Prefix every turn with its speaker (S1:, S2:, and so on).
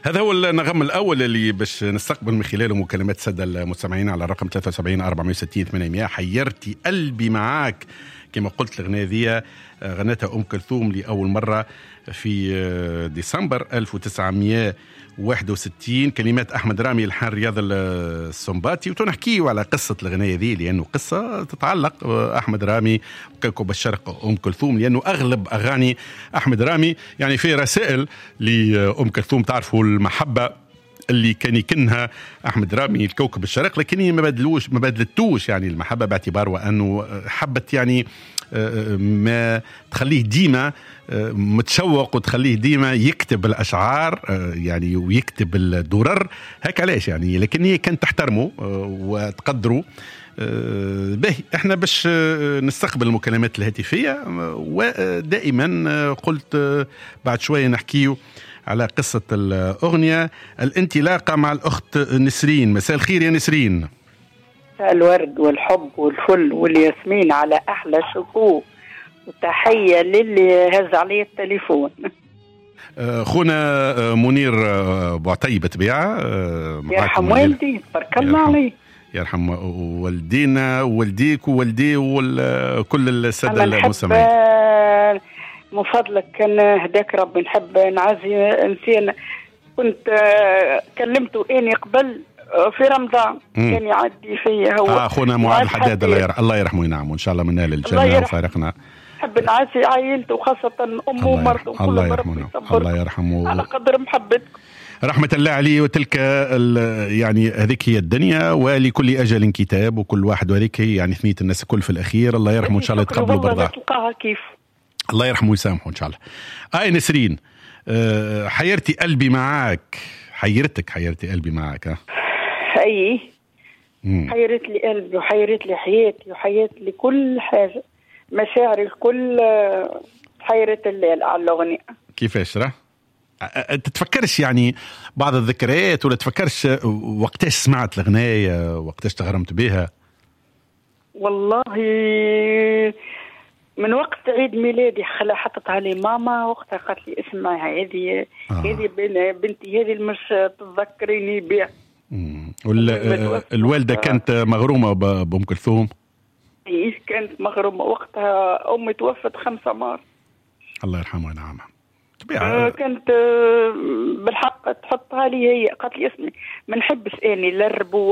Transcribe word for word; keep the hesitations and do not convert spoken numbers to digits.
S1: هذا هو النغم الأول اللي باش نستقبل من خلاله مكالمات السادة المستمعين على الرقم ثلاثة وسبعين أربعمائة وستين ثمانمائة. حيرتي قلبي معاك كما قلت. الأغنية ذي غنتها أم كلثوم لأول مرة في ديسمبر ألف وتسعمائة وواحد وستين، كلمات أحمد رامي، الحان رياض السنباطي. وتنحكيو على قصة الأغنية ذي لأنه قصة تتعلق أحمد رامي وكوكب الشرق أم كلثوم، لأنه أغلب أغاني أحمد رامي يعني في رسائل لأم كلثوم. تعرفوا المحبة اللي كان يكنها أحمد رامي الكوكب الشرق، لكن هي ما بدلوش ما بدلتوش يعني المحبة، باعتبار وأنه حبت يعني ما تخليه ديما متشوق وتخليه ديما يكتب الأشعار يعني ويكتب الدرر هيك. علاش يعني؟ لكن هي كانت تحترمه وتقدره. باهي احنا باش نستقبل المكالمات الهاتفية، ودائما قلت بعد شوية نحكيه على قصة الأغنية الانطلاقة مع الأخت نسرين. مساء الخير يا نسرين.
S2: الورد والحب والفل والياسمين على أحلى شكو، وتحية للي هز عليه التليفون.
S1: خونا منير بوعطيب بطبيعة،
S2: يرحم والدي، بارك الله عليه.
S1: يرحم والدينا ووالديك ووالدي وكل السادة المستمعين.
S2: من فضلك كان هداك ربي نحب نعزي انسان. كنت كلمته اني قبل في رمضان مم. كان يعدي فيا هو
S1: اه اخونا معاذ الحداد، الله يرحمه الله يرحمه وينعمه، ان شاء الله منال الجنه وفارقنا.
S2: نحب نعزي عائلته وخاصه امه ومرته وكل
S1: الله يرحمه الله يرحمه
S2: على قدر محبتكم.
S1: رحمة الله عليه. وتلك يعني هذيك هي الدنيا، ولكل أجل كتاب، وكل واحد وهذيك هي يعني ثنية الناس الكل في الأخير. الله يرحمه إن شاء الله يتقبلوا برضاه.
S2: تلقاها كيف
S1: الله يرحمه ويسامحه إن شاء الله. آي نسرين، أه حيرتي قلبي معاك. حيرتك حيرتي قلبي معاك. ها
S2: أي حيرت لي قلبي وحيرت لي حياتي وحيرت لي كل حاجة، مشاعري الكل حيرت الليل على الأغنية.
S1: كيفاش راه؟ تتفكرش يعني بعض الذكريات ولا تفكرش وقتاش سمعت الأغنية وقتاش تغرمت بها؟
S2: والله من وقت عيد ميلادي خلا حطت علي ماما، وقتها قالت لي اسمعها هذه هذه آه. بنتي هذه مش تتذكريني بها.
S1: والوالدة كانت مغرومة بأم كلثوم؟
S2: ايه كانت مغرومة وقتها. أمي توفت خمسة مار
S1: الله يرحمها ونعمها.
S2: آه كانت بالحق تحطها لي هي. قالت لي اسمي ما نحبش اني لا الربو